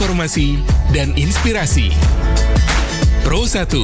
informasi dan inspirasi. Pro 1.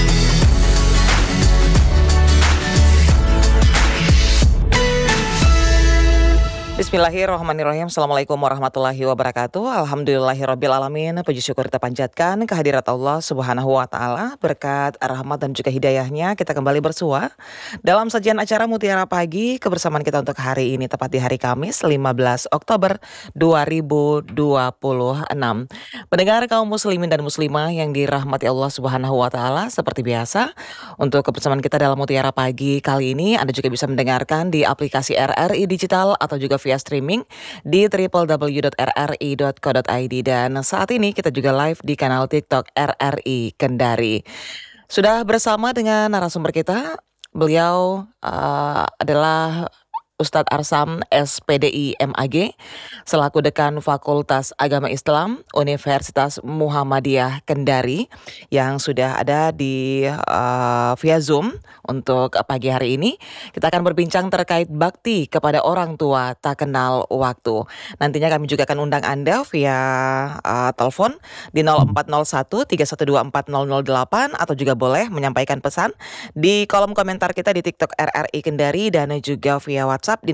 Bismillahirrahmanirrahim. Assalamualaikum warahmatullahi wabarakatuh. Alhamdulillahirrabbilalamin. Puji syukur kita panjatkan kehadirat Allah subhanahu wa ta'ala. Berkat rahmat dan juga hidayahnya kita kembali bersua dalam sajian acara Mutiara Pagi. Kebersamaan kita untuk hari ini tepat di hari Kamis 15 Oktober 2026. Pendengar kaum muslimin dan muslimah yang dirahmati Allah subhanahu wa ta'ala, seperti biasa untuk kebersamaan kita dalam Mutiara Pagi kali ini Anda juga bisa mendengarkan di aplikasi RRI Digital atau juga via streaming di www.rri.co.id, dan saat ini kita juga live di kanal TikTok RRI Kendari. Sudah bersama dengan narasumber kita, beliau adalah Ustadz Arsam SPDI MAG selaku Dekan Fakultas Agama Islam Universitas Muhammadiyah Kendari yang sudah ada di via Zoom untuk pagi hari ini. Kita akan berbincang terkait bakti kepada orang tua tak kenal waktu. Nantinya kami juga akan undang Anda via telepon di 0401 312 4008 atau juga boleh menyampaikan pesan di kolom komentar kita di TikTok RRI Kendari dan juga via WhatsApp di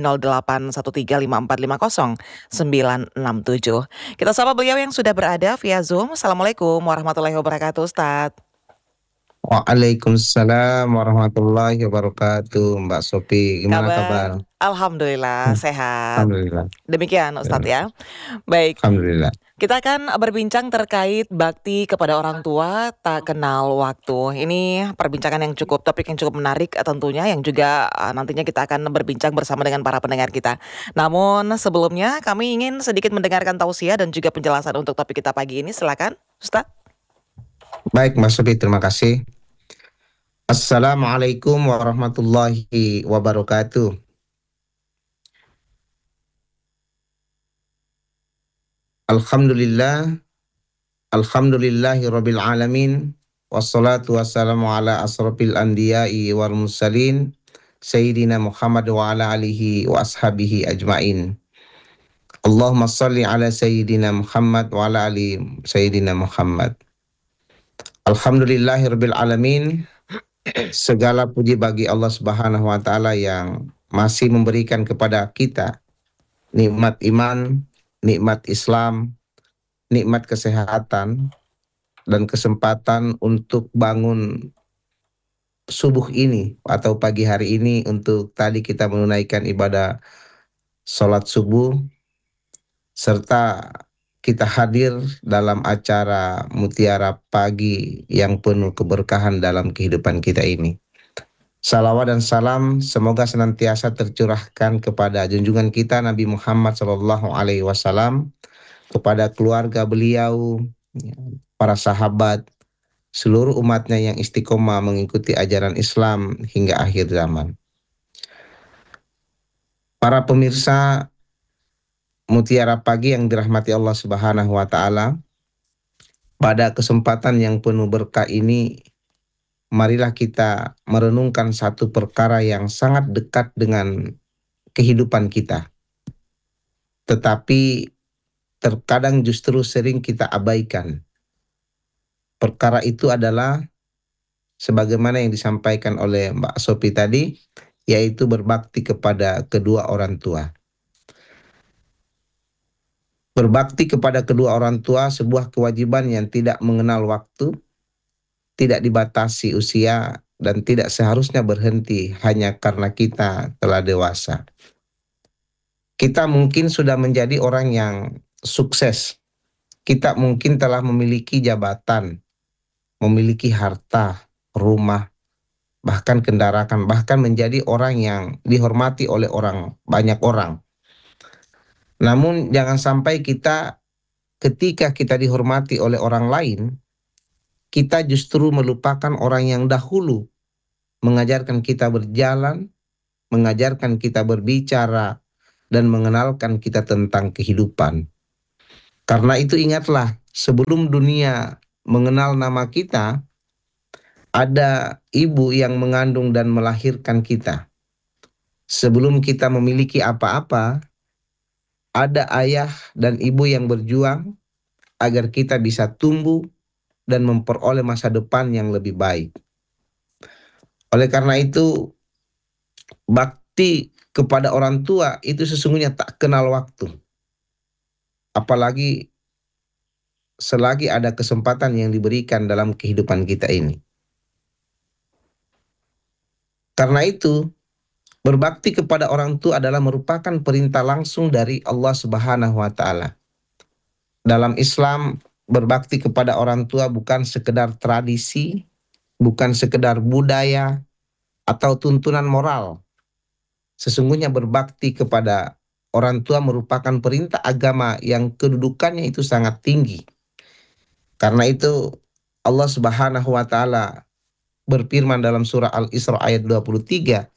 081354500967. Kita sapa beliau yang sudah berada via Zoom. Assalamualaikum warahmatullahi wabarakatuh, Ustadz. Waalaikumsalam warahmatullahi wabarakatuh, Mbak Sophie. Gimana kabar? Alhamdulillah sehat. Alhamdulillah. Demikian Ustadz ya. Baik. Alhamdulillah. Kita akan berbincang terkait bakti kepada orang tua tak kenal waktu. Ini perbincangan yang topik yang cukup menarik tentunya, yang juga nantinya kita akan berbincang bersama dengan para pendengar kita. Namun sebelumnya kami ingin sedikit mendengarkan tausiah dan juga penjelasan untuk topik kita pagi ini. Silakan Ustaz. Baik Mbak Sophie, terima kasih. Assalamualaikum warahmatullahi wabarakatuh. Alhamdulillahi rabbil alamin. Wassalatu wassalamu ala asrafil anbiya'i wal mursalin Sayyidina Muhammad wa ala alihi wa ashabihi ajmain. Allahumma salli ala Sayyidina Muhammad wa ala ali Sayyidina Muhammad. Alhamdulillahi rabbil alamin. Segala puji bagi Allah subhanahu wa ta'ala yang masih memberikan kepada kita nikmat iman, nikmat Islam, nikmat kesehatan, dan kesempatan untuk bangun subuh ini atau pagi hari ini untuk tadi kita menunaikan ibadah sholat subuh, serta kita hadir dalam acara Mutiara Pagi yang penuh keberkahan dalam kehidupan kita ini. Salawat dan salam semoga senantiasa tercurahkan kepada junjungan kita Nabi Muhammad SAW, kepada keluarga beliau, para sahabat, seluruh umatnya yang istiqomah mengikuti ajaran Islam hingga akhir zaman. Para pemirsa Mutiara Pagi yang dirahmati Allah Subhanahu wa ta'ala, pada kesempatan yang penuh berkah ini, marilah kita merenungkan satu perkara yang sangat dekat dengan kehidupan kita, tetapi terkadang justru sering kita abaikan. Perkara itu adalah sebagaimana yang disampaikan oleh Mbak Sophie tadi, yaitu berbakti kepada kedua orang tua. Berbakti kepada kedua orang tua sebuah kewajiban yang tidak mengenal waktu, tidak dibatasi usia, dan tidak seharusnya berhenti hanya karena kita telah dewasa. Kita mungkin sudah menjadi orang yang sukses. Kita mungkin telah memiliki jabatan, memiliki harta, rumah, bahkan kendaraan, bahkan menjadi orang yang dihormati oleh banyak orang. Namun jangan sampai ketika kita dihormati oleh orang lain, kita justru melupakan orang yang dahulu mengajarkan kita berjalan, mengajarkan kita berbicara, dan mengenalkan kita tentang kehidupan. Karena itu ingatlah, sebelum dunia mengenal nama kita, ada ibu yang mengandung dan melahirkan kita. Sebelum kita memiliki apa-apa, ada ayah dan ibu yang berjuang agar kita bisa tumbuh dan memperoleh masa depan yang lebih baik. Oleh karena itu, bakti kepada orang tua itu sesungguhnya tak kenal waktu. Apalagi selagi ada kesempatan yang diberikan dalam kehidupan kita ini. Karena itu, berbakti kepada orang tua adalah merupakan perintah langsung dari Allah Subhanahu wa taala. Dalam Islam, berbakti kepada orang tua bukan sekedar tradisi, bukan sekedar budaya atau tuntunan moral. Sesungguhnya berbakti kepada orang tua merupakan perintah agama yang kedudukannya itu sangat tinggi. Karena itu Allah Subhanahu wa taala berfirman dalam surah Al-Isra ayat 23,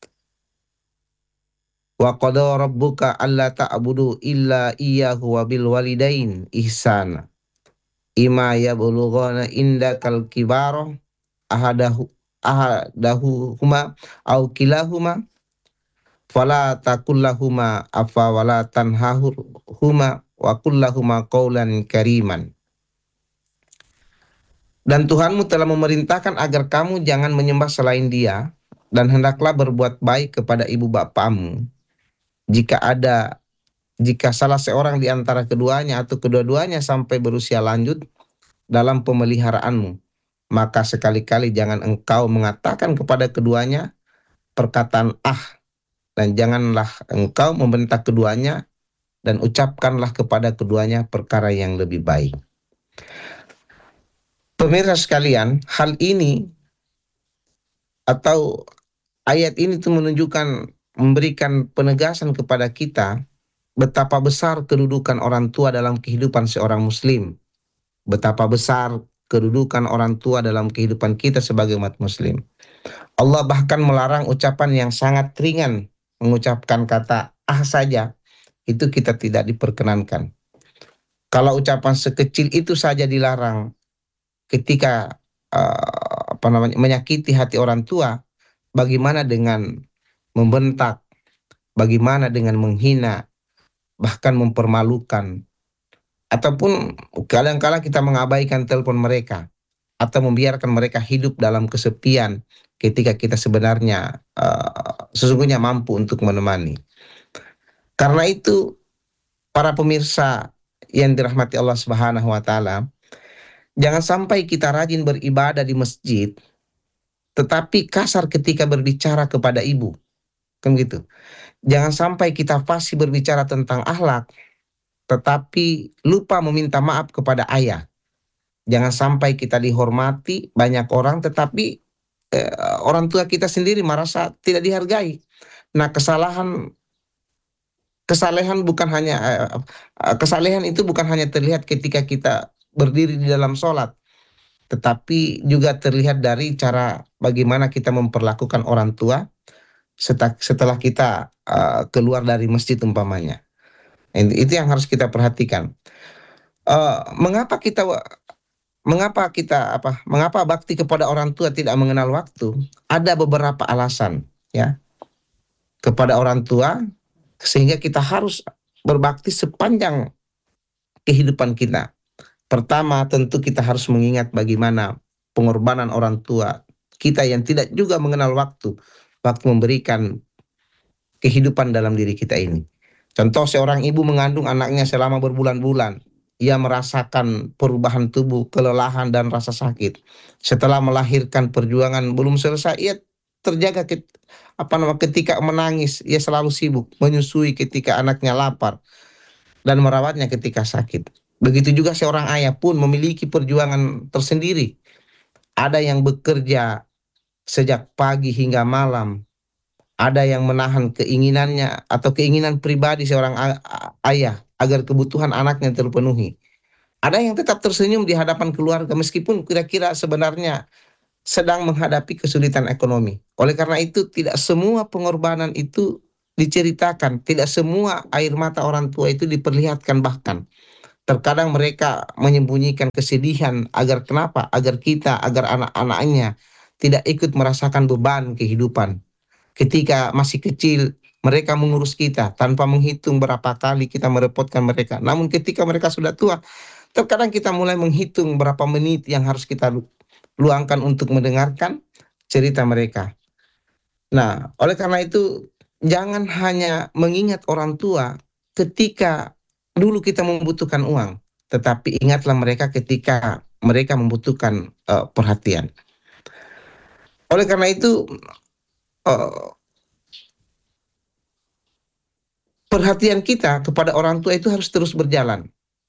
wa qada rabbuka alla ta'budu illa iyyahu wa bil walidain ihsana. Ima yablughana indakal kibara ahadahu huma au kilahuma fala takullahuma afa wala tanhahuma wa kullahuma qaulan kariman. Dan Tuhanmu telah memerintahkan agar kamu jangan menyembah selain Dia, dan hendaklah berbuat baik kepada ibu bapamu. Jika salah seorang di antara keduanya atau kedua-duanya sampai berusia lanjut dalam pemeliharaanmu, maka sekali-kali jangan engkau mengatakan kepada keduanya perkataan dan janganlah engkau membentak keduanya, dan ucapkanlah kepada keduanya perkara yang lebih baik. Pemirsa sekalian, hal ini atau ayat ini tuh menunjukkan, memberikan penegasan kepada kita betapa besar kedudukan orang tua dalam kehidupan seorang muslim. Betapa besar kedudukan orang tua dalam kehidupan kita sebagai umat muslim. Allah bahkan melarang ucapan yang sangat ringan, mengucapkan kata saja, itu kita tidak diperkenankan. Kalau ucapan sekecil itu saja dilarang ketika menyakiti hati orang tua, bagaimana dengan membentak, bagaimana dengan menghina, bahkan mempermalukan, ataupun kadang-kala kita mengabaikan telepon mereka atau membiarkan mereka hidup dalam kesepian ketika kita sebenarnya sesungguhnya mampu untuk menemani. Karena itu, para pemirsa yang dirahmati Allah Subhanahu wa taala, jangan sampai kita rajin beribadah di masjid tetapi kasar ketika berbicara kepada ibu. Kan gitu. Jangan sampai kita fasih berbicara tentang akhlak tetapi lupa meminta maaf kepada ayah. Jangan sampai kita dihormati banyak orang tetapi orang tua kita sendiri merasa tidak dihargai. Nah, kesalehan itu bukan hanya terlihat ketika kita berdiri di dalam sholat, tetapi juga terlihat dari cara bagaimana kita memperlakukan orang tua setelah kita keluar dari masjid umpamanya. Itu yang harus kita perhatikan. Mengapa bakti kepada orang tua tidak mengenal waktu? Ada beberapa alasan ya kepada orang tua sehingga kita harus berbakti sepanjang kehidupan kita. Pertama, tentu kita harus mengingat bagaimana pengorbanan orang tua kita yang tidak juga mengenal waktu memberikan kehidupan dalam diri kita ini. Contoh, seorang ibu mengandung anaknya selama berbulan-bulan. Ia merasakan perubahan tubuh, kelelahan, dan rasa sakit. Setelah melahirkan, perjuangan belum selesai, ia terjaga ketika menangis. Ia selalu sibuk menyusui ketika anaknya lapar dan merawatnya ketika sakit. Begitu juga seorang ayah pun memiliki perjuangan tersendiri. Ada yang bekerja sejak pagi hingga malam. Ada yang menahan keinginannya atau keinginan pribadi seorang ayah agar kebutuhan anaknya terpenuhi. Ada yang tetap tersenyum di hadapan keluarga meskipun kira-kira sebenarnya sedang menghadapi kesulitan ekonomi. Oleh karena itu, tidak semua pengorbanan itu diceritakan. Tidak semua air mata orang tua itu diperlihatkan bahkan. Terkadang mereka menyembunyikan kesedihan agar anak-anaknya tidak ikut merasakan beban kehidupan. Ketika masih kecil, mereka mengurus kita tanpa menghitung berapa kali kita merepotkan mereka. Namun ketika mereka sudah tua, terkadang kita mulai menghitung berapa menit yang harus kita luangkan untuk mendengarkan cerita mereka. Nah, oleh karena itu jangan hanya mengingat orang tua ketika dulu kita membutuhkan uang, tetapi ingatlah mereka ketika mereka membutuhkan perhatian. Oleh karena itu eh, perhatian kita kepada orang tua itu harus terus berjalan.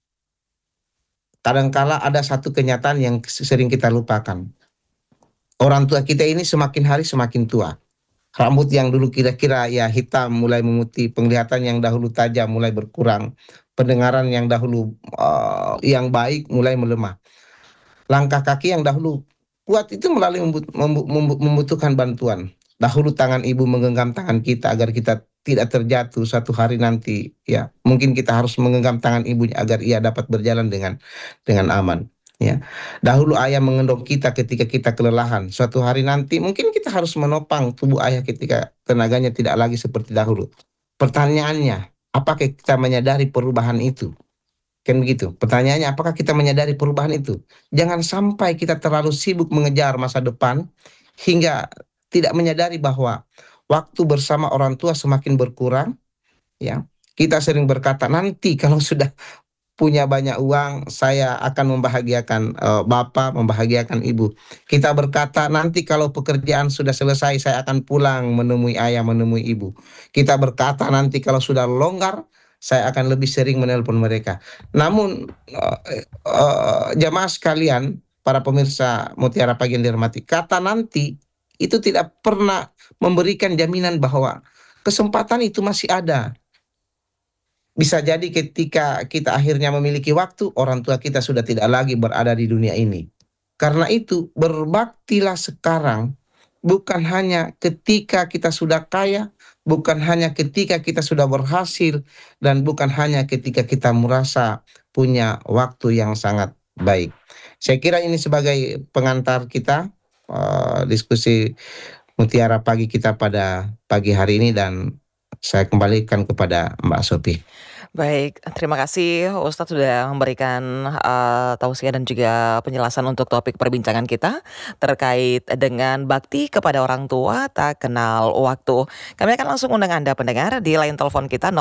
Kadangkala ada satu kenyataan yang sering kita lupakan. Orang tua kita ini semakin hari semakin tua. Rambut yang dulu kira-kira ya hitam mulai memutih, penglihatan yang dahulu tajam mulai berkurang, pendengaran yang dahulu yang baik mulai melemah. Langkah kaki yang dahulu kuat itu melalui membutuhkan bantuan. Dahulu tangan ibu menggenggam tangan kita agar kita tidak terjatuh suatu hari nanti, ya mungkin kita harus menggenggam tangan ibunya agar ia dapat berjalan dengan aman, ya. Dahulu ayah mengendong kita ketika kita kelelahan, suatu hari nanti mungkin kita harus menopang tubuh ayah ketika tenaganya tidak lagi seperti dahulu. Pertanyaannya, apakah kita menyadari perubahan itu? Kan begitu. Pertanyaannya, apakah kita menyadari perubahan itu? Jangan sampai kita terlalu sibuk mengejar masa depan hingga tidak menyadari bahwa waktu bersama orang tua semakin berkurang, ya. Kita sering berkata, nanti kalau sudah punya banyak uang, saya akan membahagiakan bapak, membahagiakan ibu. Kita berkata, nanti kalau pekerjaan sudah selesai, saya akan pulang menemui ayah, menemui ibu. Kita berkata, nanti kalau sudah longgar, saya akan lebih sering menelpon mereka. Namun, jamaah sekalian, para pemirsa Mutiara Pagi yang dihormati, kata nanti itu tidak pernah memberikan jaminan bahwa kesempatan itu masih ada. Bisa jadi ketika kita akhirnya memiliki waktu, orang tua kita sudah tidak lagi berada di dunia ini. Karena itu, berbaktilah sekarang, bukan hanya ketika kita sudah kaya, bukan hanya ketika kita sudah berhasil, dan bukan hanya ketika kita merasa punya waktu yang sangat baik. Saya kira ini sebagai pengantar kita, diskusi Mutiara Pagi kita pada pagi hari ini, dan saya kembalikan kepada Mbak Sophie. Baik, terima kasih Ustadz sudah memberikan tausiah dan juga penjelasan untuk topik perbincangan kita terkait dengan bakti kepada orang tua tak kenal waktu. Kami akan langsung undang Anda pendengar di line telepon kita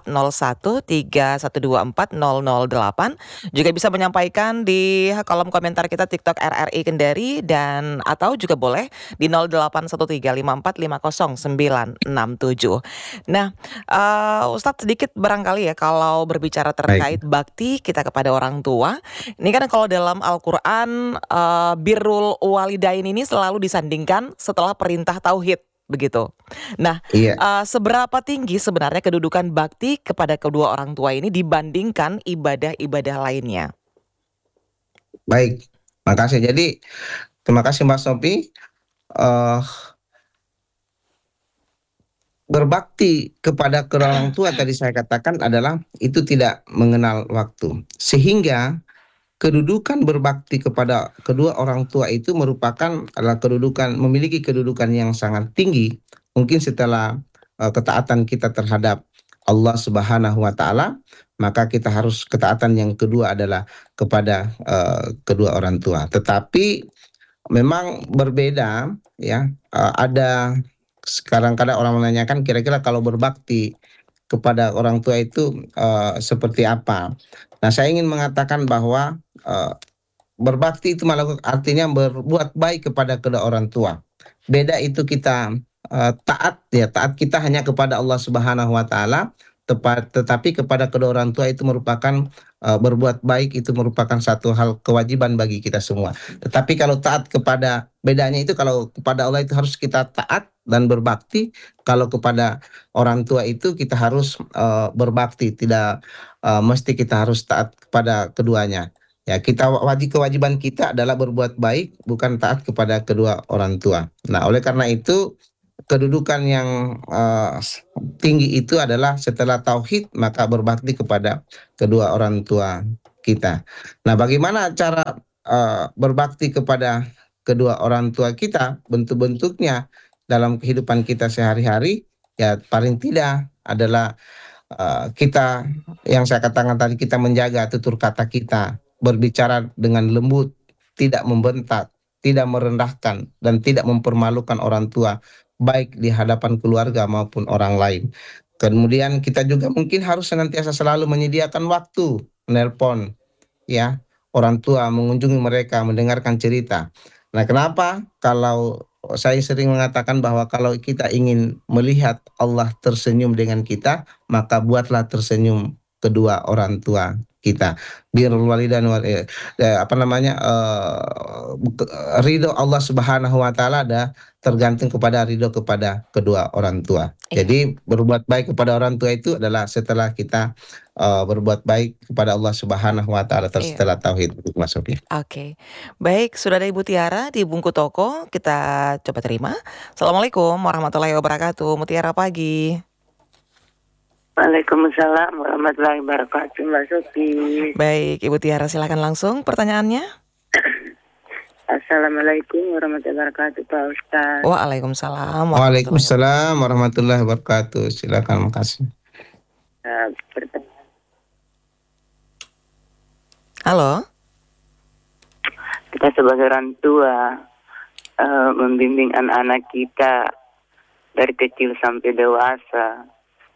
040131440008. Juga bisa menyampaikan di kolom komentar kita TikTok RRI Kendari, dan atau juga boleh di 081354500967. Nah, Ustadz sedikit barangkali ya kalau berbicara terkait bakti kita kepada orang tua. Ini kan kalau dalam Al-Quran birrul walidain ini selalu disandingkan setelah perintah tauhid, begitu. Nah, seberapa tinggi sebenarnya kedudukan bakti kepada kedua orang tua ini dibandingkan ibadah-ibadah lainnya? Baik, makasih. Jadi terima kasih Mbak Sophie. Berbakti kepada kedua orang tua tadi saya katakan adalah itu tidak mengenal waktu. Sehingga kedudukan berbakti kepada kedua orang tua itu merupakan adalah memiliki kedudukan yang sangat tinggi. Mungkin setelah ketaatan kita terhadap Allah Subhanahu wa taala, maka kita harus ketaatan yang kedua adalah kepada kedua orang tua. Tetapi memang berbeda, ya. Ada sekarang kadang orang menanyakan kira-kira kalau berbakti kepada orang tua itu seperti apa. Nah, saya ingin mengatakan bahwa berbakti itu malah artinya berbuat baik kepada kedua orang tua. Beda itu kita taat, ya, taat kita hanya kepada Allah Subhanahu wa taala, tetapi kepada kedua orang tua itu merupakan berbuat baik, itu merupakan satu hal kewajiban bagi kita semua. Tetapi kalau taat kepada, bedanya itu kalau kepada Allah itu harus kita taat dan berbakti, kalau kepada orang tua itu kita harus berbakti, tidak mesti kita harus taat kepada keduanya. Ya, kewajiban kita adalah berbuat baik, bukan taat kepada kedua orang tua. Nah, oleh karena itu kedudukan yang tinggi itu adalah setelah tauhid maka berbakti kepada kedua orang tua kita. Nah, bagaimana cara berbakti kepada kedua orang tua kita? Bentuk-bentuknya dalam kehidupan kita sehari-hari, ya paling tidak adalah kita, yang saya katakan tadi, kita menjaga tutur kata kita, berbicara dengan lembut, tidak membentak, tidak merendahkan, dan tidak mempermalukan orang tua, baik di hadapan keluarga maupun orang lain. Kemudian kita juga mungkin harus senantiasa selalu menyediakan waktu menelpon ya orang tua, mengunjungi mereka, mendengarkan cerita. Nah, kenapa? Kalau saya sering mengatakan bahwa kalau kita ingin melihat Allah tersenyum dengan kita, maka buatlah tersenyum kedua orang tua kita. Birrul walidain apa namanya? Ridho Allah Subhanahu wa taala ada tergantung kepada ridho kepada kedua orang tua. Iya, Jadi berbuat baik kepada orang tua itu adalah setelah kita berbuat baik kepada Allah Subhanahu wa taala iya. setelah tauhid, Mas Sofi. Oke. Baik, sudah ada Ibu Tiara di Bungku Toko, kita coba terima. Assalamualaikum warahmatullahi wabarakatuh. Mutiara pagi. Waalaikumsalam warahmatullahi wabarakatuh, Mbak Sofi. Baik, Ibu Tiara silakan langsung pertanyaannya. Assalamualaikum warahmatullahi wabarakatuh, Pak Ustaz. Waalaikumsalam warahmatullahi wabarakatuh. Waalaikumsalam warahmatullahi wabarakatuh. Silakan, makasih. Pertanyaan, Halo. kita sebagai orang tua membimbing anak-anak kita dari kecil sampai dewasa.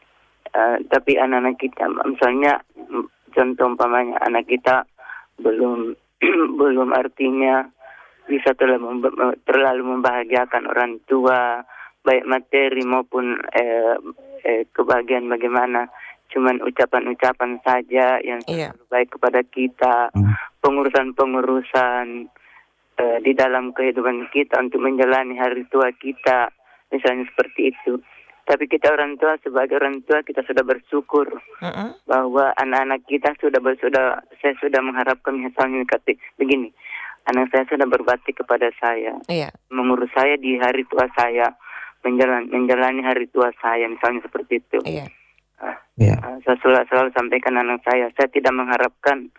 Tapi anak-anak kita, misalnya contoh umpamanya anak kita belum belum artinya bisa terlalu membahagiakan orang tua, baik materi maupun kebahagiaan bagaimana, cuman ucapan-ucapan saja yang Iya. selalu baik kepada kita, pengurusan-pengurusan di dalam kehidupan kita untuk menjalani hari tua kita, misalnya seperti itu. Tapi kita orang tua, sebagai orang tua kita sudah bersyukur bahwa anak-anak kita saya sudah mengharapkan misalnya begini, anak saya sudah berbakti kepada saya, Iya. mengurus saya di hari tua saya, menjalani hari tua saya, misalnya seperti itu. Iya. Saya selalu sampaikan anak saya tidak mengharapkan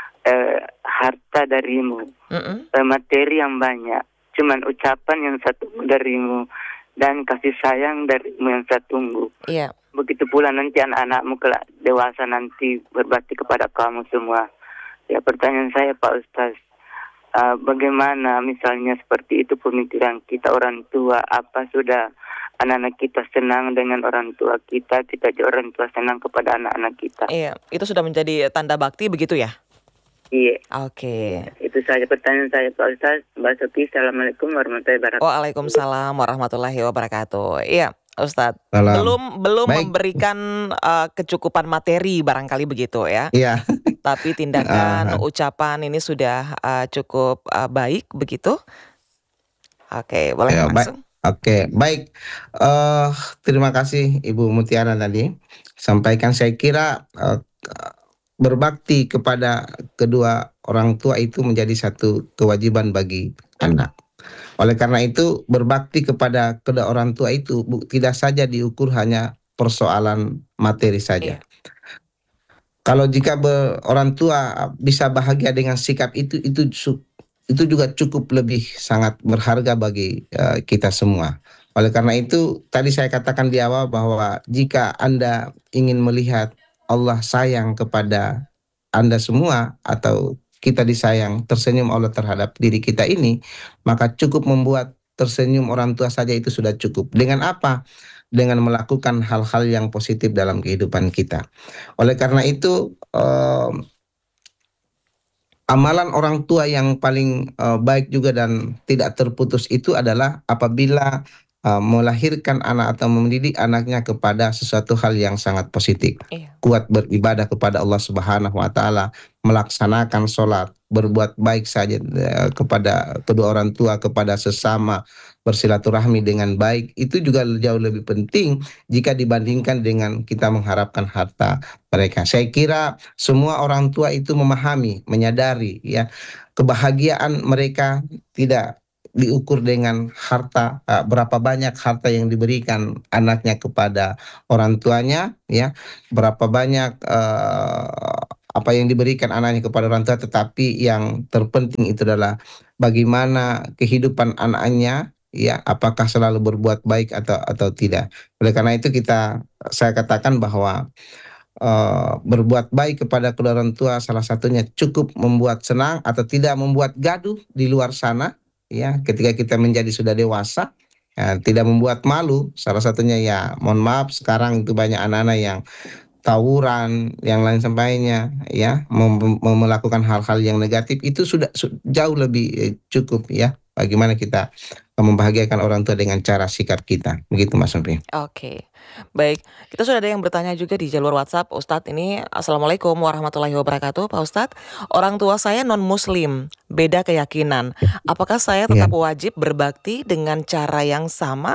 harta darimu, materi yang banyak, cuman ucapan yang saya tunggu darimu dan kasih sayang darimu yang saya tunggu. Iya. Begitu pula nanti anak-anakmu kelak dewasa nanti berbakti kepada kamu semua. Ya, pertanyaan saya Pak Ustaz, bagaimana misalnya seperti itu pemikiran kita orang tua, apa sudah anak-anak kita senang dengan orang tua kita juga orang tua senang kepada anak-anak kita. Iya, itu sudah menjadi tanda bakti begitu ya? Iya. Oke. Itu saja pertanyaan saya Pak Ustaz. Mbak Sofi, Assalamualaikum warahmatullahi wabarakatuh. Waalaikumsalam warahmatullahi wabarakatuh. Iya, Ustadz. Salam. Belum Baik. memberikan kecukupan materi barangkali begitu ya. Iya. Tapi tindakan, ucapan ini sudah cukup baik begitu. Oke, boleh Ya, langsung. Oke, baik. Terima kasih Ibu Mutiara tadi sampaikan. Saya kira berbakti kepada kedua orang tua itu menjadi satu kewajiban bagi anak. Oleh karena itu, berbakti kepada kedua orang tua itu tidak saja diukur hanya persoalan materi saja. Iya. Kalau jika orang tua bisa bahagia dengan sikap itu juga cukup lebih sangat berharga bagi kita semua. Oleh karena itu, tadi saya katakan di awal bahwa jika Anda ingin melihat Allah sayang kepada Anda semua atau kita disayang, tersenyum Allah terhadap diri kita ini, maka cukup membuat tersenyum orang tua saja itu sudah cukup. Dengan apa? Dengan melakukan hal-hal yang positif dalam kehidupan kita. Oleh karena itu, amalan orang tua yang paling baik juga dan tidak terputus itu adalah apabila melahirkan anak atau mendidik anaknya kepada sesuatu hal yang sangat positif. Iya. Kuat beribadah kepada Allah Subhanahu wa taala, melaksanakan sholat, berbuat baik saja kepada kedua orang tua, kepada sesama, bersilaturahmi dengan baik, itu juga jauh lebih penting jika dibandingkan dengan kita mengharapkan harta mereka. Saya kira semua orang tua itu memahami, menyadari ya, kebahagiaan mereka tidak diukur dengan harta, berapa banyak harta yang diberikan anaknya kepada orang tuanya, ya, berapa banyak apa yang diberikan anaknya kepada orang tua, tetapi yang terpenting itu adalah bagaimana kehidupan anaknya, ya, apakah selalu berbuat baik atau tidak. Oleh karena itu saya katakan bahwa berbuat baik kepada kedua orang tua, salah satunya cukup membuat senang atau tidak membuat gaduh di luar sana, ya, ketika kita menjadi sudah dewasa, ya, tidak membuat malu. Salah satunya ya, mohon maaf, sekarang itu banyak anak-anak yang tawuran, yang lain sebagainya, ya, melakukan hal-hal yang negatif itu sudah jauh lebih cukup, ya. Bagaimana kita membahagiakan orang tua dengan cara sikap kita, begitu Mas Nopri. Oke, baik. Kita sudah ada yang bertanya juga di jalur WhatsApp, Ustadz. Ini Assalamualaikum warahmatullahi wabarakatuh, Pak Ustadz. Orang tua saya non-Muslim, beda keyakinan. Apakah saya tetap wajib berbakti dengan cara yang sama?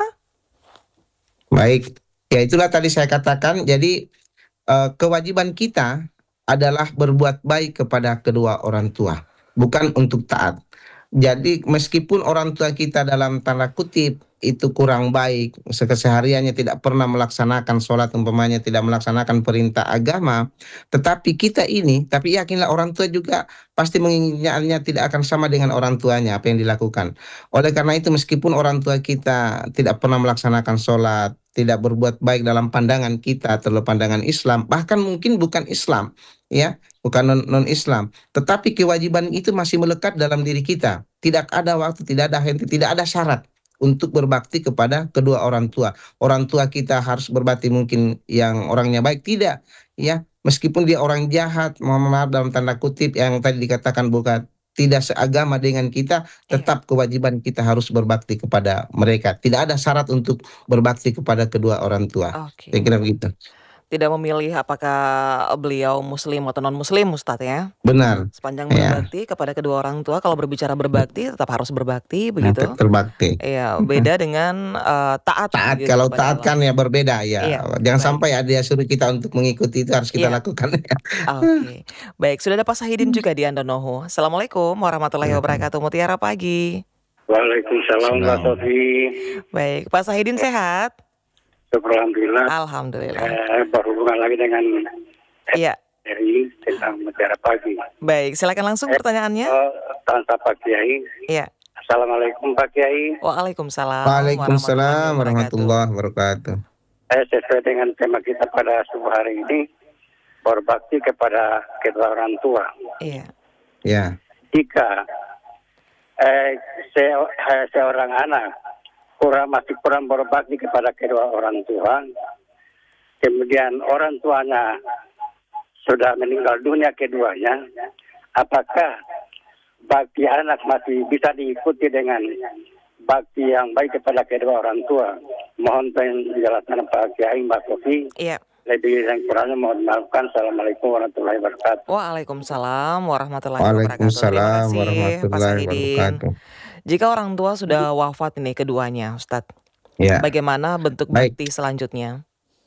Baik, ya itulah tadi saya katakan. Jadi kewajiban kita adalah berbuat baik kepada kedua orang tua, bukan untuk taat. Jadi meskipun orang tua kita dalam tanda kutip itu kurang baik, kesehariannya tidak pernah melaksanakan sholat, umpamanya tidak melaksanakan perintah agama, tetapi kita ini, tapi yakinlah orang tua juga pasti menginginkannya tidak akan sama dengan orang tuanya apa yang dilakukan. Oleh karena itu meskipun orang tua kita tidak pernah melaksanakan sholat, tidak berbuat baik dalam pandangan kita, terlalu pandangan Islam, bahkan mungkin bukan Islam, ya, bukan non-Islam, tetapi kewajiban itu masih melekat dalam diri kita. Tidak ada waktu, tidak ada henti, tidak ada syarat untuk berbakti kepada kedua orang tua. Orang tua kita harus berbakti mungkin yang orangnya baik, tidak, ya. Meskipun dia orang jahat, mohon maaf dalam tanda kutip yang tadi dikatakan bukan tidak seagama dengan kita, tetap kewajiban kita harus berbakti kepada mereka. Tidak ada syarat untuk berbakti kepada kedua orang tua. Oke. Saya kira begitu. Tidak memilih apakah beliau Muslim atau non-Muslim, Ustadz, ya? Benar. Sepanjang Ya. berbakti kepada kedua orang tua, kalau berbicara berbakti tetap harus berbakti, begitu? Terbakti. Iya, beda dengan taat. Taat, gitu kalau kepada taat Allah. kan ya berbeda ya. Iya, Jangan baik. sampai ada yang suruh kita untuk mengikuti, itu harus kita Iya. lakukan. Ya. Oke, baik. Sudah ada Pak Sahidin juga di Andonoho. Assalamualaikum warahmatullahi wabarakatuh. Mutiara pagi. Waalaikumsalam Mbak Sofi. Baik, Pak Sahidin sehat? Alhamdulillah. Alhamdulillah. Berhubungan lagi dengan Iya, RI tentang Mutiara Pagi. baik. Silakan langsung pertanyaannya. Tanpa Pak Kiai. Iya. Assalamualaikum Pak Kiai. Waalaikumsalam. Waalaikumsalam warahmatullahi wabarakatuh. Sesuai dengan tema kita pada subuh hari ini, berbakti kepada kedua orang tua. Iya. Ya. Jika seorang anak masih kurang berbakti kepada kedua orang tua, kemudian orang tuanya sudah meninggal dunia keduanya, apakah bakti anak masih bisa diikuti dengan bakti yang baik kepada kedua orang tua? Mohon penjelasan Pak Kiai, Mbak Sofi. Iya. Lebih dan kurangnya mohon maafkan. Assalamualaikum warahmatullahi wabarakatuh. Waalaikumsalam warahmatullahi wabarakatuh. Terima Waalaikumsalam kasih, Pak warahmatullahi Sahidin. wabarakatuh. Jika orang tua sudah wafat ini keduanya, Ustadz, Ya. bagaimana bentuk Baik. bakti selanjutnya?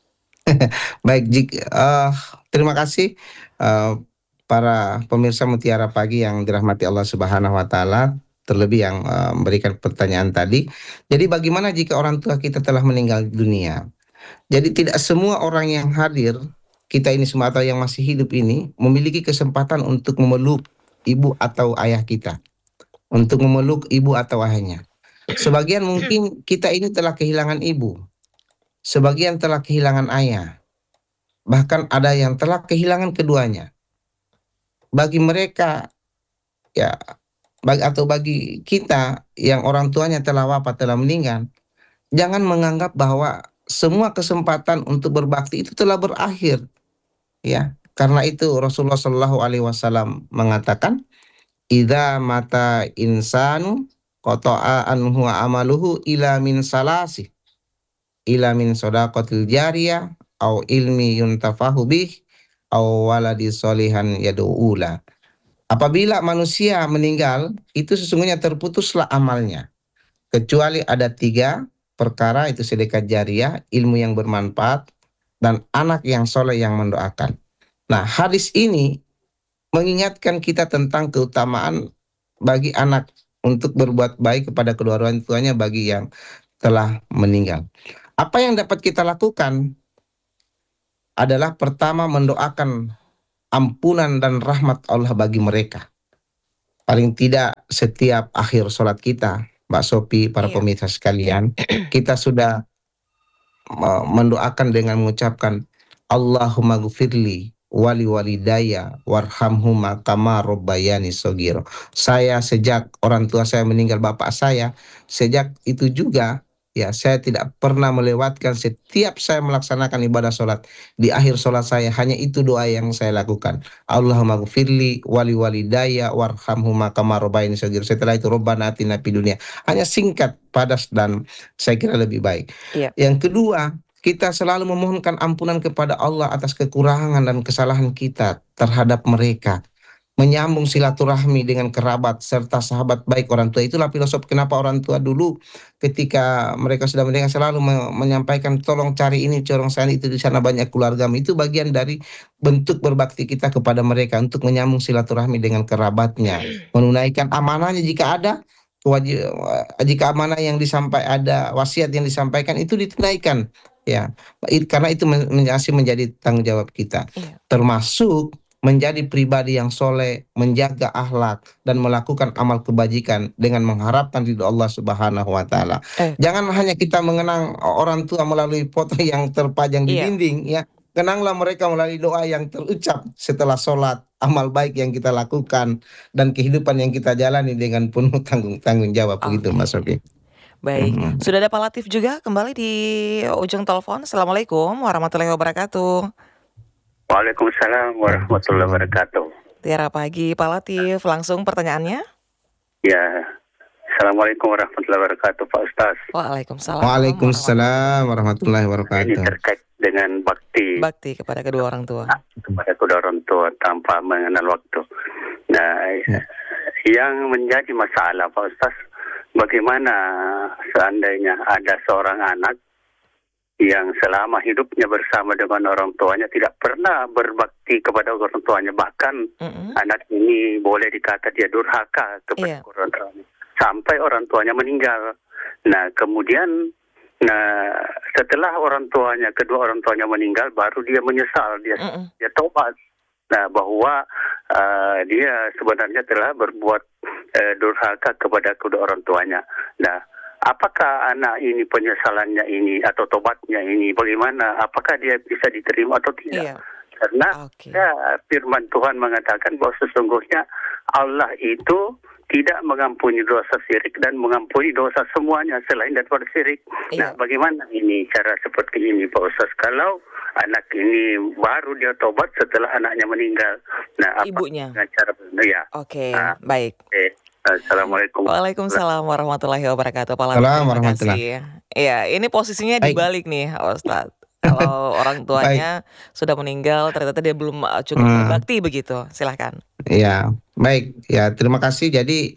Baik, terima kasih para pemirsa Mutiara Pagi yang dirahmati Allah Subhanahu wa taala, terlebih yang memberikan pertanyaan tadi. Jadi bagaimana jika orang tua kita telah meninggal dunia? Jadi tidak semua orang yang hadir, kita ini semua atau yang masih hidup ini memiliki kesempatan untuk memeluk ibu atau ayah kita, untuk memeluk ibu atau ayahnya. Sebagian mungkin kita ini telah kehilangan ibu, sebagian telah kehilangan ayah, bahkan ada yang telah kehilangan keduanya. Bagi mereka, ya, bagi kita yang orang tuanya telah wafat, telah meninggal, jangan menganggap bahwa semua kesempatan untuk berbakti itu telah berakhir, ya. Karena itu Rasulullah Shallallahu Alaihi Wasallam mengatakan, "Idza mata insanu qata'a anhu amaluhu ila min salasi, ila min shadaqatil jariyah, au ilmi yuntafahu bih, au waladi solihan yad'ula." Apabila manusia meninggal, itu sesungguhnya terputuslah amalnya, kecuali ada 3 perkara, itu sedekah jariyah, ilmu yang bermanfaat, dan anak yang soleh yang mendoakan. Nah, hadis ini mengingatkan kita tentang keutamaan bagi anak untuk berbuat baik kepada kedua orang tuanya bagi yang telah meninggal. Apa yang dapat kita lakukan adalah pertama mendoakan ampunan dan rahmat Allah bagi mereka. Paling tidak setiap akhir sholat kita, Mbak Sophie, para pemirsa sekalian, kita sudah mendoakan dengan mengucapkan Allahumma gfirli wali walidaya warhamhuma kama robbayani sogiro. Saya sejak orang tua saya meninggal, bapak saya, sejak itu juga ya saya tidak pernah melewatkan setiap saya melaksanakan ibadah sholat. Di akhir sholat saya hanya itu doa yang saya lakukan. Allahumma gfirli wali walidaya warhamhuma kama robbayani sogiro. Setelah itu Rabbana atina fid dunya. Hanya singkat, padas, dan saya kira lebih baik. Iya. Yang kedua, kita selalu memohonkan ampunan kepada Allah atas kekurangan dan kesalahan kita terhadap mereka. Menyambung silaturahmi dengan kerabat serta sahabat baik orang tua. Itulah filosofi kenapa orang tua dulu ketika mereka sudah meninggal selalu menyampaikan, tolong cari ini, corong sana, itu di sana banyak keluargamu. Itu bagian dari bentuk berbakti kita kepada mereka untuk menyambung silaturahmi dengan kerabatnya, menunaikan amanahnya jika ada jika amanah yang ada wasiat yang disampaikan itu ditunaikan, ya. Karena itu masih menjadi tanggung jawab kita, Iya. termasuk menjadi pribadi yang soleh, menjaga akhlak dan melakukan amal kebajikan dengan mengharapkan ridho Allah Subhanahu wa taala. Jangan hanya kita mengenang orang tua melalui foto yang terpajang di Iya. dinding, ya. Kenanglah mereka melalui doa yang terucap setelah sholat, amal baik yang kita lakukan, dan kehidupan yang kita jalani dengan penuh tanggung jawab. Begitu, Oke. Mas Robi. Baik, Mhm. sudah ada Pak Latif juga kembali di ujung telepon. Assalamualaikum warahmatullahi wabarakatuh. Waalaikumsalam warahmatullahi wabarakatuh. Tiara pagi Pak Latif, langsung pertanyaannya. Ya, Assalamualaikum warahmatullahi wabarakatuh, Pak Ustaz. Waalaikumsalam. Waalaikumsalam warahmatullahi Ini wabarakatuh. terkait dengan bakti Bakti kepada kedua orang tua. kepada kedua orang tua tanpa mengenal waktu. Nah, yang menjadi masalah, Pak Ustaz, bagaimana seandainya ada seorang anak yang selama hidupnya bersama dengan orang tuanya tidak pernah berbakti kepada orang tuanya, bahkan anak ini boleh dikata dia durhaka kepada Iya. orang tuanya sampai orang tuanya meninggal. Nah, kemudian setelah kedua orang tuanya meninggal, baru dia menyesal, dia tobat. Nah, bahwa dia sebenarnya telah berbuat durhaka kepada kedua orang tuanya. Nah, apakah anak ini penyesalannya ini atau tobatnya ini bagaimana? Apakah dia bisa diterima atau tidak? Iya. Karena Oke. firman Tuhan mengatakan bahwa sesungguhnya Allah itu tidak mengampuni dosa syirik dan mengampuni dosa semuanya selain daripada syirik. Iya. Nah, bagaimana ini cara seperti ini, Pak Ustaz? Kalau anak ini baru dia tobat setelah anaknya meninggal. Nah, apa Ibunya. dengan cara ya? Oke, baik. Assalamualaikum. Waalaikumsalam warahmatullahi wabarakatuh. Pak Latif, Salam terima warahmatullahi. kasih. Iya, ini posisinya Baik. dibalik nih, Ustadz. Kalau orang tuanya sudah meninggal, ternyata dia belum cukup berbakti begitu. Silahkan. Ya, baik. Ya, terima kasih. Jadi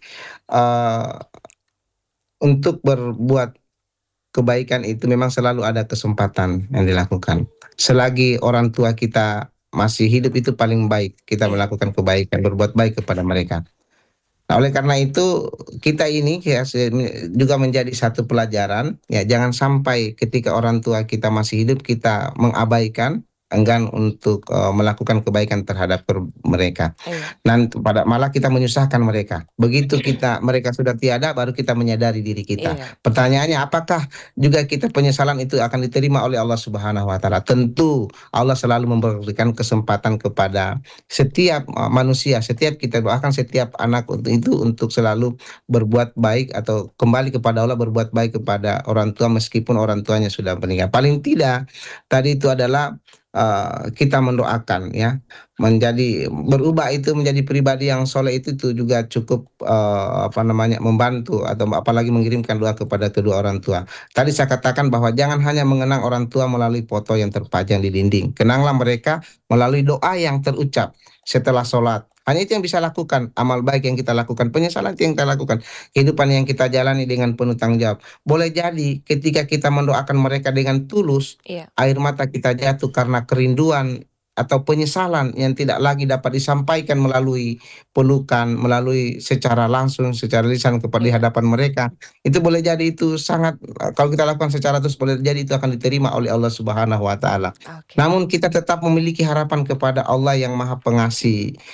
untuk berbuat kebaikan itu memang selalu ada kesempatan yang dilakukan. Selagi orang tua kita masih hidup itu paling baik kita melakukan kebaikan, berbuat baik kepada mereka. Nah, oleh karena itu kita ini ya, juga menjadi satu pelajaran, ya, jangan sampai ketika orang tua kita masih hidup kita mengabaikan, enggan untuk melakukan kebaikan terhadap mereka. Dan malah kita menyusahkan mereka. Begitu mereka sudah tiada, baru kita menyadari diri kita. Pertanyaannya, apakah juga kita penyesalan itu akan diterima oleh Allah Subhanahu wa taala? Tentu Allah selalu memberikan kesempatan kepada setiap manusia, setiap kita, bahkan setiap anak itu untuk selalu berbuat baik atau kembali kepada Allah, berbuat baik kepada orang tua meskipun orang tuanya sudah meninggal. Paling tidak tadi itu adalah kita mendoakan, ya, berubah itu menjadi pribadi yang soleh itu juga cukup membantu, atau apalagi mengirimkan doa kepada kedua orang tua. Tadi saya katakan bahwa jangan hanya mengenang orang tua melalui foto yang terpajang di dinding. Kenanglah mereka melalui doa yang terucap setelah sholat. Hanya itu yang bisa lakukan, amal baik yang kita lakukan, penyesalan itu yang kita lakukan, kehidupan yang kita jalani dengan penuh tanggung jawab. Boleh jadi ketika kita mendoakan mereka dengan tulus, air mata kita jatuh karena kerinduan atau penyesalan yang tidak lagi dapat disampaikan melalui pelukan, melalui secara langsung, secara lisan kepada hadapan mereka. Itu boleh jadi itu sangat, kalau kita lakukan secara terus, boleh jadi itu akan diterima oleh Allah Subhanahu wa taala. Namun kita tetap memiliki harapan kepada Allah yang Maha Pengasih.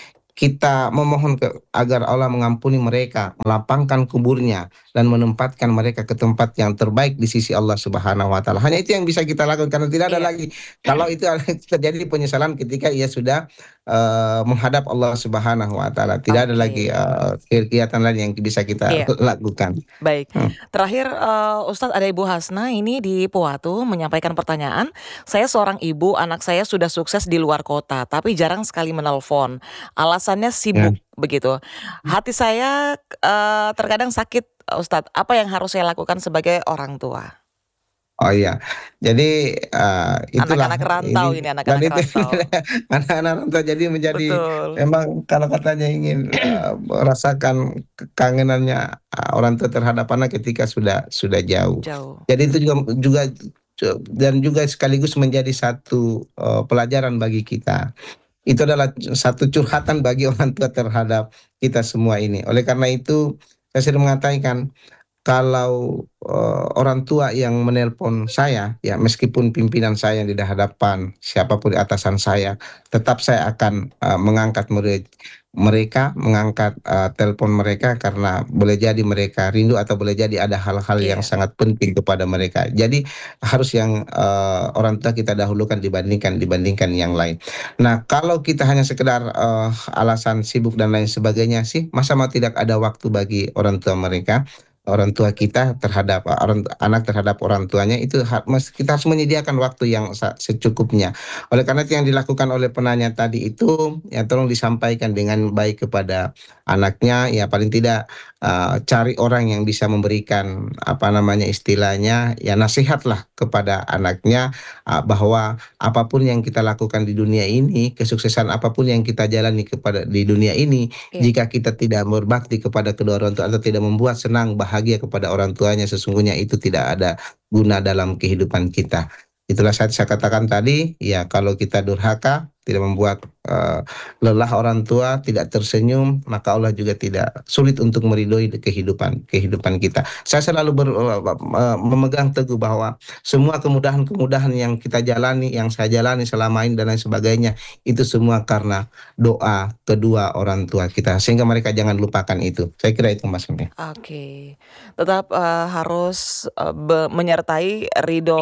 kita memohon agar Allah mengampuni mereka, melapangkan kuburnya, dan menempatkan mereka ke tempat yang terbaik di sisi Allah Subhanahu wa Ta'ala. Hanya itu yang bisa kita lakukan, karena tidak ada Iya. lagi. Kalau itu terjadi penyesalan ketika ia sudah menghadap Allah Subhanahu wa Ta'ala, tidak ada lagi kegiatan lain yang bisa kita Iya. lakukan. Baik, terakhir Ustadz, ada Ibu Hasna ini di Puatu menyampaikan pertanyaan. Saya seorang ibu, anak saya sudah sukses di luar kota, tapi jarang sekali menelpon. Alasannya sibuk begitu. Hati saya terkadang sakit, Ustadz. Apa yang harus saya lakukan sebagai orang tua? Oh iya, jadi itulah Anak-anak rantau ini, anak-anak dan itu rantau. anak-anak rantau jadi menjadi Betul. memang kalau katanya ingin merasakan kekangenannya orang tua terhadap anak ketika sudah jauh. Jauh. Jadi itu juga dan juga sekaligus menjadi satu pelajaran bagi kita. Itu adalah satu curhatan bagi orang tua terhadap kita semua ini. Oleh karena itu saya sering mengatakan, kalau orang tua yang menelpon saya, ya meskipun pimpinan saya yang di hadapan, siapapun di atasan saya, tetap saya akan mengangkat mereka, mengangkat telepon mereka, karena boleh jadi mereka rindu atau boleh jadi ada hal-hal yang sangat penting kepada mereka. Jadi harus yang orang tua kita dahulukan dibandingkan yang lain. Nah, kalau kita hanya sekedar alasan sibuk dan lain sebagainya sih, masa mau tidak ada waktu bagi orang tua mereka, orang tua kita terhadap anak terhadap orang tuanya, itu kita harus menyediakan waktu yang secukupnya. Oleh karena itu yang dilakukan oleh penanya tadi itu, ya tolong disampaikan dengan baik kepada anaknya, ya paling tidak cari orang yang bisa memberikan istilahnya ya nasihatlah kepada anaknya, bahwa apapun yang kita lakukan di dunia ini, kesuksesan apapun yang kita jalani di dunia ini, jika kita tidak berbakti kepada kedua orang tua atau tidak membuat senang bahagia kepada orang tuanya, sesungguhnya itu tidak ada guna dalam kehidupan kita. Itulah saya katakan tadi, ya kalau kita durhaka, tidak membuat lelah orang tua, tidak tersenyum, maka Allah juga tidak sulit untuk meridhoi kehidupan kita. Saya selalu memegang teguh bahwa semua kemudahan-kemudahan yang kita jalani, yang saya jalani selama ini dan lain sebagainya, itu semua karena doa kedua orang tua kita, sehingga mereka jangan lupakan itu. Saya kira itu Mas Umi. Oke, tetap harus menyertai ridho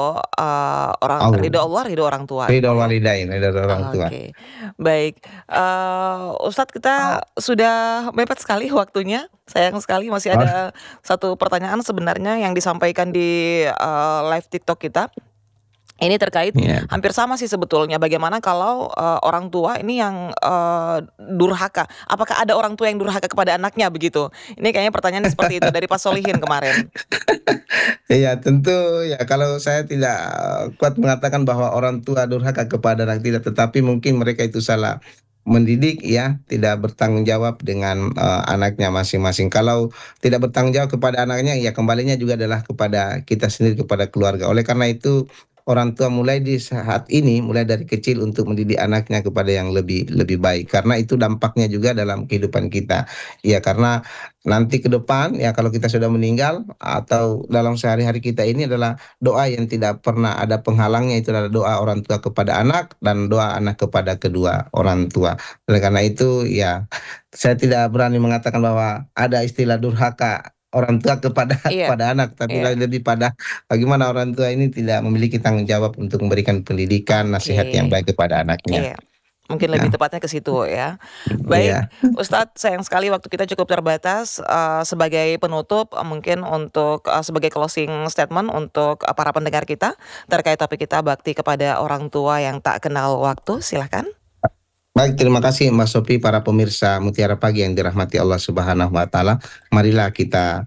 ridho Allah, ridho orang tua. Ridho walidain, ridho orang tua. Oke, baik. Ustadz, kita sudah mepet sekali waktunya. Sayang sekali masih ada satu pertanyaan sebenarnya yang disampaikan di live TikTok kita. Ini terkait hampir sama sih sebetulnya. Bagaimana kalau orang tua ini yang durhaka? Apakah ada orang tua yang durhaka kepada anaknya begitu? Ini kayaknya pertanyaannya seperti itu dari Pak Solihin kemarin. Iya, tentu ya, kalau saya tidak kuat mengatakan bahwa orang tua durhaka kepada anak, tidak, tetapi mungkin mereka itu salah mendidik, ya, tidak bertanggung jawab dengan anaknya masing-masing. Kalau tidak bertanggung jawab kepada anaknya, ya kembalinya juga adalah kepada kita sendiri, kepada keluarga. Oleh karena itu orang tua mulai di saat ini, mulai dari kecil untuk mendidik anaknya kepada yang lebih baik, karena itu dampaknya juga dalam kehidupan kita. Ya, karena nanti ke depan, ya kalau kita sudah meninggal atau dalam sehari-hari kita ini, adalah doa yang tidak pernah ada penghalangnya, itu adalah doa orang tua kepada anak dan doa anak kepada kedua orang tua. Oleh karena itu, ya saya tidak berani mengatakan bahwa ada istilah durhaka orang tua kepada anak, tapi lebih pada bagaimana orang tua ini tidak memiliki tanggung jawab untuk memberikan pendidikan, nasihat yang baik kepada anaknya. Mungkin lebih tepatnya ke situ, ya. Baik, Ustadz, sayang sekali waktu kita cukup terbatas. Sebagai penutup, mungkin untuk sebagai closing statement untuk para pendengar kita terkait topik kita, bakti kepada orang tua yang tak kenal waktu, silahkan. Baik, terima kasih Mbak Sophie, para pemirsa Mutiara Pagi yang dirahmati Allah Subhanahu wa Ta'ala. Marilah kita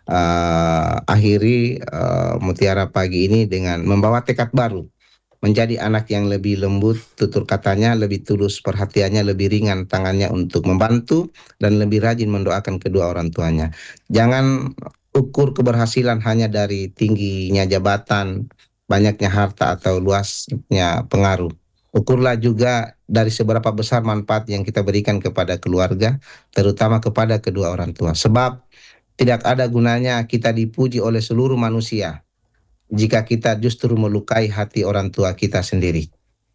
akhiri Mutiara Pagi ini dengan membawa tekad baru, menjadi anak yang lebih lembut tutur katanya, lebih tulus perhatiannya, lebih ringan tangannya untuk membantu, dan lebih rajin mendoakan kedua orang tuanya. Jangan ukur keberhasilan hanya dari tingginya jabatan, banyaknya harta, atau luasnya pengaruh. Ukurlah juga dari seberapa besar manfaat yang kita berikan kepada keluarga, terutama kepada kedua orang tua. Sebab tidak ada gunanya kita dipuji oleh seluruh manusia jika kita justru melukai hati orang tua kita sendiri.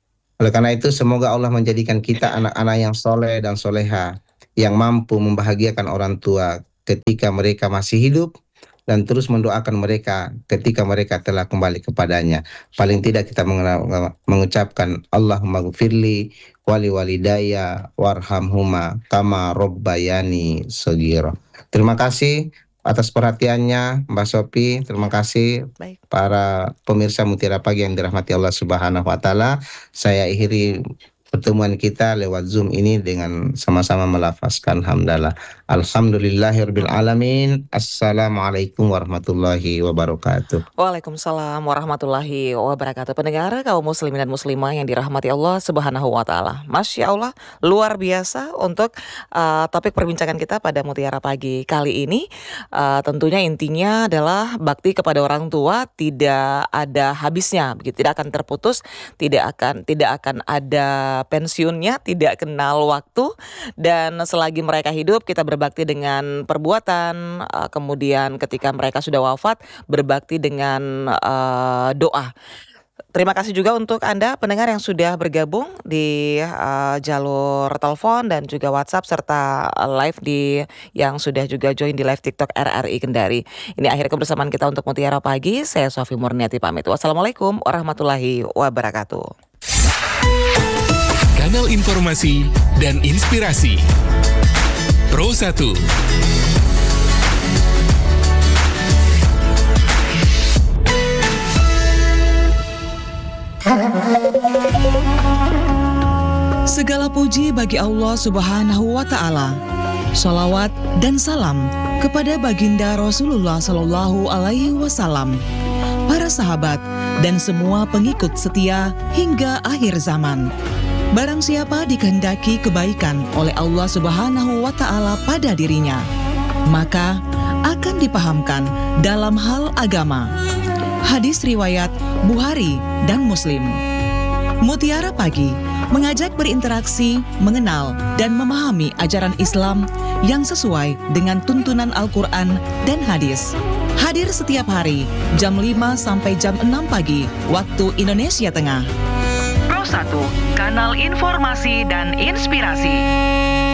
Oleh karena itu semoga Allah menjadikan kita anak-anak yang soleh dan soleha, yang mampu membahagiakan orang tua ketika mereka masih hidup, dan terus mendoakan mereka ketika mereka telah kembali kepadanya. Paling tidak kita mengucapkan Allahumma gfirli wali walidaya warhamhuma kama robbayani shaghira. Terima kasih atas perhatiannya Mbak Sophie. Terima kasih Baik. para pemirsa Mutiara Pagi yang dirahmati Allah Subhanahu wa taala. Saya akhiri pertemuan kita lewat Zoom ini dengan sama-sama melafazkan hamdalah. Alhamdulillahirabbil alamin. Assalamualaikum warahmatullahi wabarakatuh. Waalaikumsalam warahmatullahi wabarakatuh. Pendengar kaum muslimin dan muslimah yang dirahmati Allah Subhanahu wa taala. Masya Allah, luar biasa untuk topik perbincangan kita pada Mutiara Pagi kali ini. Tentunya intinya adalah bakti kepada orang tua tidak ada habisnya, begitu, tidak akan terputus, tidak akan ada pensiunnya, tidak kenal waktu, dan selagi mereka hidup kita berbakti dengan perbuatan, kemudian ketika mereka sudah wafat berbakti dengan doa. Terima kasih juga untuk Anda pendengar yang sudah bergabung di jalur telepon dan juga WhatsApp serta live yang sudah juga join di live TikTok RRI Kendari. Ini akhir kebersamaan kita untuk Mutiara Pagi. Saya Sofi Murniati pamit. Wassalamualaikum warahmatullahi wabarakatuh. Kanal informasi dan inspirasi. Pro 1. Segala puji bagi Allah Subhanahu wa taala. Shalawat dan salam kepada baginda Rasulullah sallallahu alaihi wasallam, para sahabat dan semua pengikut setia hingga akhir zaman. Barang siapa dikehendaki kebaikan oleh Allah Subhanahu wa taala pada dirinya, maka akan dipahamkan dalam hal agama. Hadis riwayat Bukhari dan Muslim. Mutiara Pagi mengajak berinteraksi, mengenal dan memahami ajaran Islam yang sesuai dengan tuntunan Al-Quran dan hadis. Hadir setiap hari jam 5 sampai jam 6 pagi waktu Indonesia Tengah. Pro 1, kanal informasi dan inspirasi.